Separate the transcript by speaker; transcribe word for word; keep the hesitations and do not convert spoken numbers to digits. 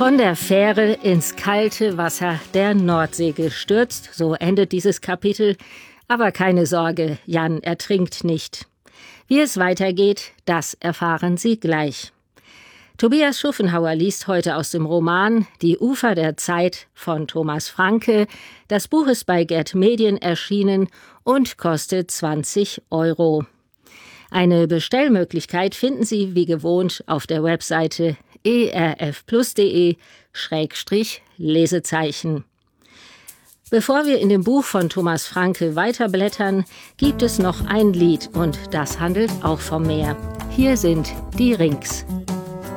Speaker 1: Von der Fähre ins kalte Wasser der Nordsee gestürzt, so endet dieses Kapitel. Aber keine Sorge, Jan ertrinkt nicht. Wie es weitergeht, das erfahren Sie gleich. Tobias Schuffenhauer liest heute aus dem Roman Die Ufer der Zeit von Thomas Franke. Das Buch ist bei Gerd Medien erschienen und kostet zwanzig Euro. Eine Bestellmöglichkeit finden Sie wie gewohnt auf der Webseite erfplus.de Schrägstrich Lesezeichen. Bevor wir in dem Buch von Thomas Franke weiterblättern, gibt es noch ein Lied und das handelt auch vom Meer. Hier sind die Rings.